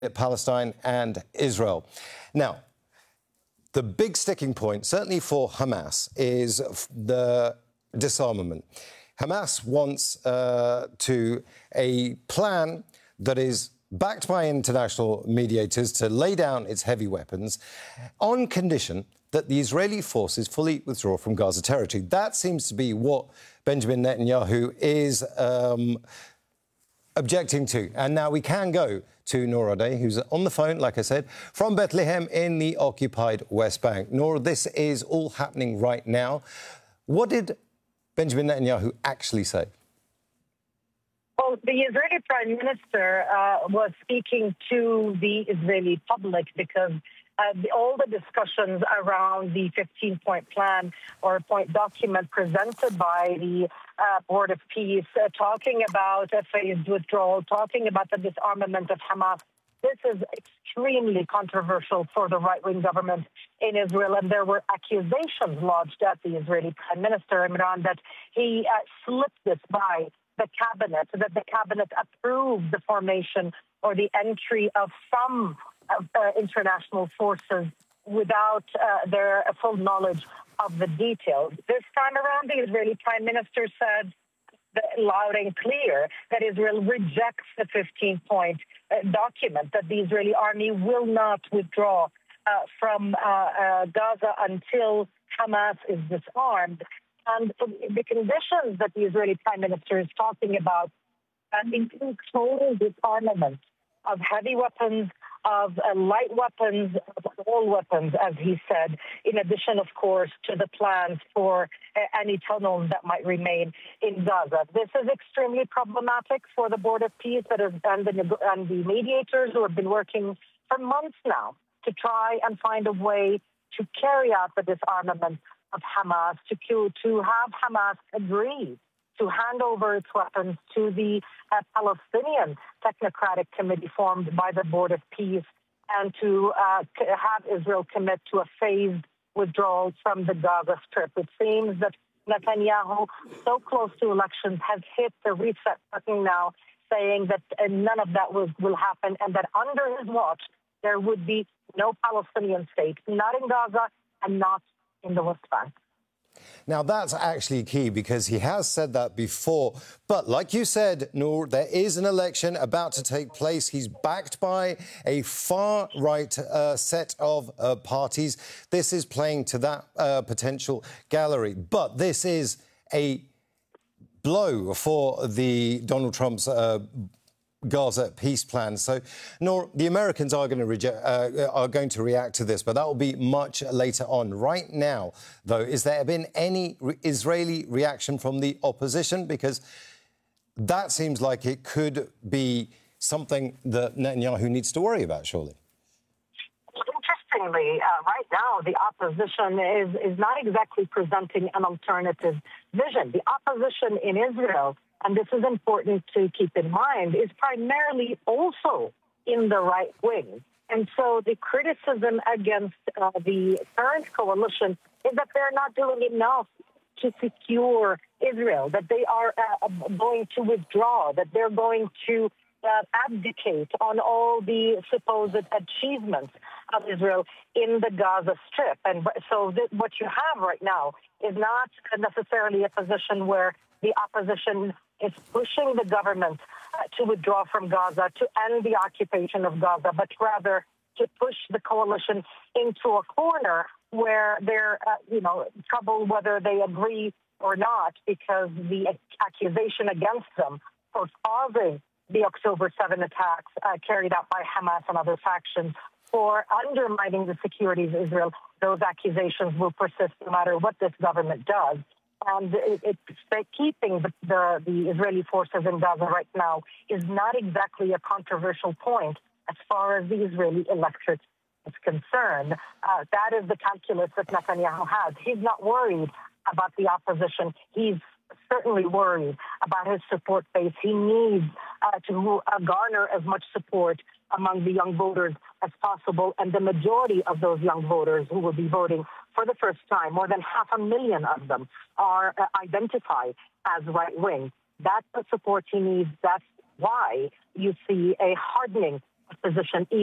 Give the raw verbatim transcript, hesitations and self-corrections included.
Palestine and Israel. Now, the big sticking point, certainly for Hamas, is the disarmament. Hamas wants uh, to a plan that is backed by international mediators to lay down its heavy weapons on condition that the Israeli forces fully withdraw from Gaza territory. That seems to be what Benjamin Netanyahu is um, objecting to. And now we can go to Noor Odeh, who's on the phone, like I said, from Bethlehem in the occupied West Bank. Noor, this is all happening right now. What did Benjamin Netanyahu actually say? Well, the Israeli Prime Minister uh, was speaking to the Israeli public because uh, the, all the discussions around the fifteen-point plan or point document presented by the uh, Board of Peace, uh, talking about a phased withdrawal, talking about the disarmament of Hamas. This is extremely controversial for the right-wing government in Israel, and there were accusations lodged at the Israeli Prime Minister, Imran, that he uh, slipped this by the cabinet, that the cabinet approved the formation or the entry of some uh, uh, international forces without uh, their full knowledge of the details. This time around, the Israeli Prime Minister said loud and clear that Israel rejects the fifteen-point uh, document, that the Israeli army will not withdraw uh, from uh, uh, Gaza until Hamas is disarmed. And the conditions that the Israeli Prime Minister is talking about uh, include total disarmament of heavy weapons, of uh, light weapons, of all weapons, as he said, in addition, of course, to the plans for uh, any tunnels that might remain in Gaza. This is extremely problematic for the Board of Peace that is, and, the, and the mediators who have been working for months now to try and find a way to carry out the disarmament of Hamas, to, to have Hamas agree to hand over its weapons to the uh, Palestinian Technocratic Committee formed by the Board of Peace, and to uh, have Israel commit to a phased withdrawal from the Gaza Strip. It seems that Netanyahu, so close to elections, has hit the reset button now, saying that uh, none of that will, will happen, and that under his watch there would be no Palestinian state, not in Gaza and not in the West Bank. Now, that's actually key because he has said that before. But like you said, Noor, there is an election about to take place. He's backed by a far-right uh, set of uh, parties. This is playing to that uh, potential gallery. But this is a blow for the Donald Trump's uh, Gaza peace plan. So, Noor, the Americans are going to reject, uh, are going to react to this, but that will be much later on. Right now, though, is there been any re- Israeli reaction from the opposition? Because that seems like it could be something that Netanyahu needs to worry about, surely. Interestingly, uh, right now, the opposition is, is not exactly presenting an alternative vision. The opposition in Israel, and this is important to keep in mind, is primarily also in the right wing. And so the criticism against uh, the current coalition is that they're not doing enough to secure Israel, that they are uh, going to withdraw, that they're going to uh, abdicate on all the supposed achievements of Israel in the Gaza Strip. And so th- what you have right now is not necessarily a position where the opposition is pushing the government uh, to withdraw from Gaza, to end the occupation of Gaza, but rather to push the coalition into a corner where they're, uh, you know, trouble whether they agree or not, because the accusation against them for causing the October seventh attacks uh, carried out by Hamas and other factions, for undermining the security of Israel, those accusations will persist no matter what this government does. And it, it's keeping the, the, the Israeli forces in Gaza right now is not exactly a controversial point as far as the Israeli electorate is concerned. Uh, that is the calculus that Netanyahu has. He's not worried about the opposition. He's certainly worried about his support base. He needs uh, to uh, garner as much support among the young voters as possible, and the majority of those young voters who will be voting for the first time, more than half a million of them, are uh, identified as right-wing. That's the support he needs. That's why you see a hardening position